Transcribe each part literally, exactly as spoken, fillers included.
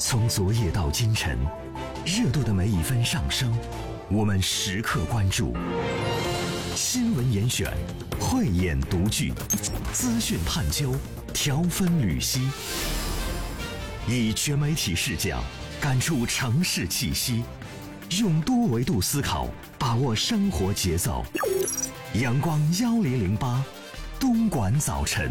从昨夜到今晨，热度的每一分上升，我们时刻关注。新闻严选，慧眼独具，资讯探究，条分缕析，以全媒体视角感触城市气息，用多维度思考把握生活节奏。阳光一零零八，东莞早晨。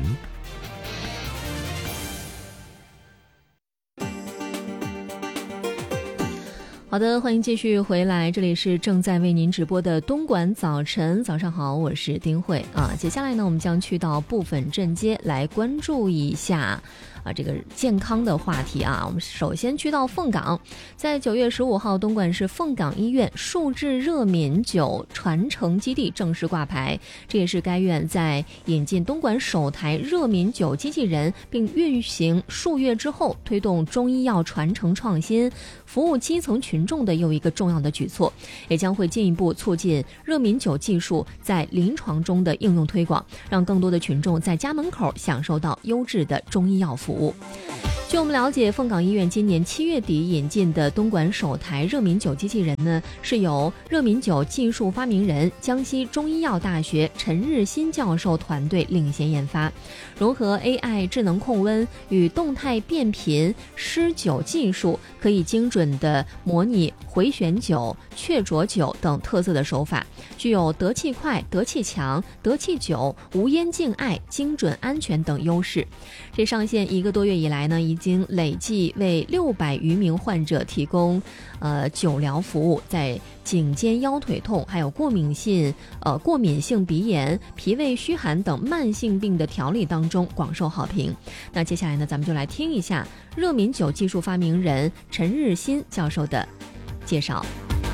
好的，欢迎继续回来，这里是正在为您直播的东莞早晨。早上好，我是丁慧啊。接下来呢，我们将去到部分镇街来关注一下啊，这个健康的话题啊。我们首先去到凤岗，在九月十五号，东莞市凤岗医院数字热敏酒传承基地正式挂牌，这也是该院在引进东莞首台热敏酒机器人并运行数月之后，推动中医药传承创新，服务基层群众的又一个重要的举措，也将会进一步促进热敏酒技术在临床中的应用推广，让更多的群众在家门口享受到优质的中医药服务。据我们了解，凤岗医院今年七月底引进的东莞首台热敏酒机器人呢，是由热敏酒技术发明人、江西中医药大学陈日新教授团队领衔研发，融合 A I 智能控温与动态变频施酒技术，可以精准地模拟回旋酒、雀啄酒等特色的手法，具有得气快、得气强、得气久、无烟静艾、精准安全等优势。这上线一个多月以来呢，已经累计为六百余名患者提供呃酒疗服务，在颈肩腰腿痛、还有过敏性呃过敏性鼻炎、脾胃虚寒等慢性病的调理当中广受好评。那接下来呢，咱们就来听一下热敏酒技术发明人陈日新教授的介绍。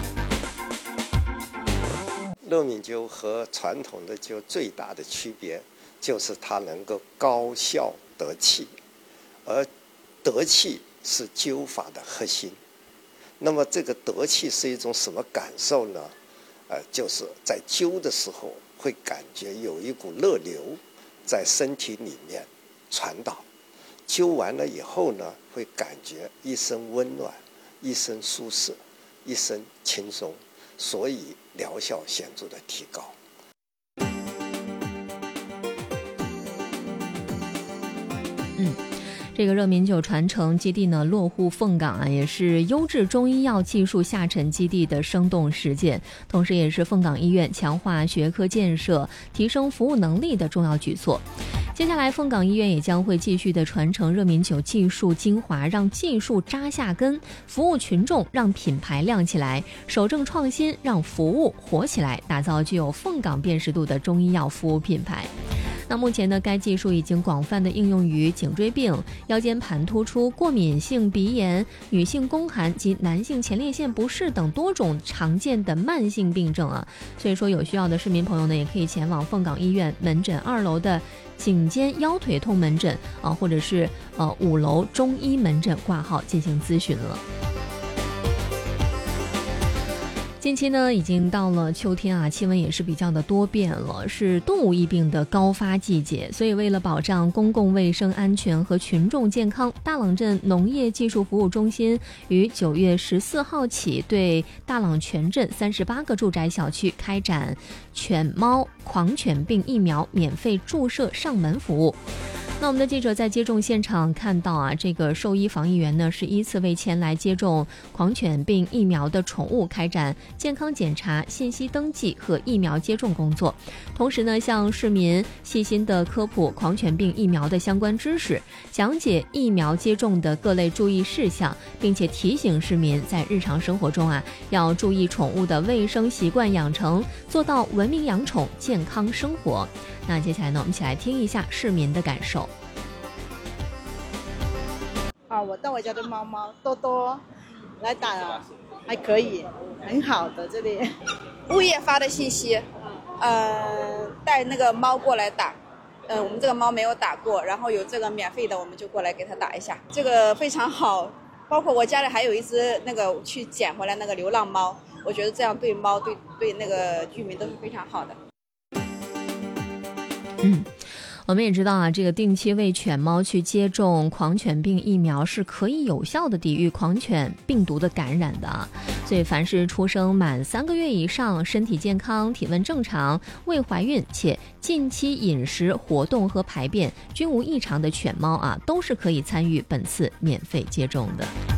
热敏酒和传统的酒最大的区别就是它能够高效得气，而得气是灸法的核心。那么这个得气是一种什么感受呢？呃，就是在灸的时候会感觉有一股热流在身体里面传导，灸完了以后呢，会感觉一身温暖，一身舒适，一身轻松，所以疗效显著的提高。 嗯，这个热敏酒传承基地呢，落户凤岗啊，也是优质中医药技术下沉基地的生动实践，同时也是凤岗医院强化学科建设、提升服务能力的重要举措。接下来，凤岗医院也将会继续的传承热敏酒技术精华，让技术扎下根，服务群众，让品牌亮起来，守正创新，让服务活起来，打造具有凤岗辨识度的中医药服务品牌。那目前呢，该技术已经广泛的应用于颈椎病、腰间盘突出、过敏性鼻炎、女性宫寒及男性前列腺不适等多种常见的慢性病症啊。所以说，有需要的市民朋友呢，也可以前往凤岗医院门诊二楼的颈肩腰腿痛门诊啊，或者是呃五楼中医门诊挂号进行咨询了。近期呢，已经到了秋天啊，气温也是比较的多变了，是动物疫病的高发季节，所以为了保障公共卫生安全和群众健康，大朗镇农业技术服务中心于九月十四号起，对大朗全镇三十八个住宅小区开展犬猫狂犬病疫苗免费注射上门服务。那我们的记者在接种现场看到啊，这个兽医防疫员呢是依次为前来接种狂犬病疫苗的宠物开展健康检查、信息登记和疫苗接种工作，同时呢向市民细心的科普狂犬病疫苗的相关知识，讲解疫苗接种的各类注意事项，并且提醒市民在日常生活中啊要注意宠物的卫生习惯养成，做到文明养宠、健康生活。那接下来呢，我们一起来听一下市民的感受。 啊，我带我家的猫猫多多来打了，还可以，很好的这里。 物业发的信息，呃，带那个猫过来打，呃，我们这个猫没有打过，然后有这个免费的，我们就过来给它打一下，这个非常好。包括我家里还有一只那个去捡回来那个流浪猫，我觉得这样对猫对对那个居民都是非常好的。 嗯。 我们也知道啊，这个定期为犬猫去接种狂犬病疫苗是可以有效的抵御狂犬病毒的感染的啊。所以凡是出生满三个月以上、身体健康、体温正常、未怀孕且近期饮食、活动和排便均无异常的犬猫啊，都是可以参与本次免费接种的。